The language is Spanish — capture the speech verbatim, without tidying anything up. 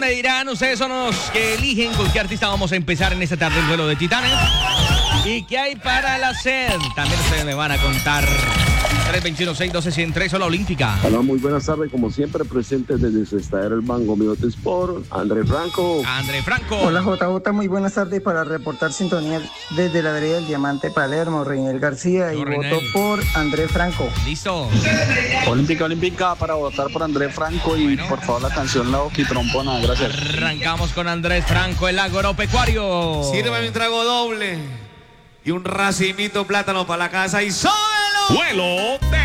Me dirán ustedes son los que eligen con qué artista vamos a empezar en esta tarde el duelo de titanes. ¿Y qué hay para la sed? También ustedes me van a contar. tres veintiuno, seis doce, ciento tres, Hola Olímpica. Hola, muy buenas tardes. Como siempre, presentes desde su estadero el Banco Miote Sport, André Franco. André Franco. Hola J J, muy buenas tardes para reportar sintonía desde la vereda del Diamante Palermo, Reinel García, y Reinel. voto por André Franco. Listo. Olímpica, olímpica, para votar por André Franco y Bueno. por favor la canción La Oquitrompona, gracias. Arrancamos con Andrés Franco, el agropecuario. Sírvame un trago doble y un racimito plátano para la casa y sóbelo. Vuelo